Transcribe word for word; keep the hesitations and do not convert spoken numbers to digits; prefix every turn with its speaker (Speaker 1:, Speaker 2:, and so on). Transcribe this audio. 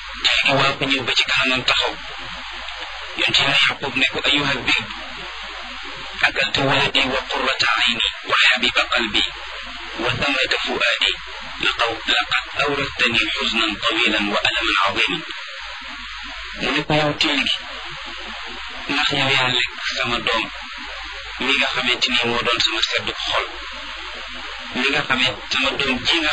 Speaker 1: léegi waa ko ñëw ba ci kanamam taxaw yonent Yàlla Yaqub ne ko ayyuha dhib akalta waladi wa qurrata ayni wa habiba qalbi wa thamrata fuadi laqad laqad awrastani huznan tawilan wa alaman aziman mu ne ko yow till gi ndax yow yaa lekk sama doom mi nga xamante ni moo doon sama seddu xol mi nga xamee sama doom ji nga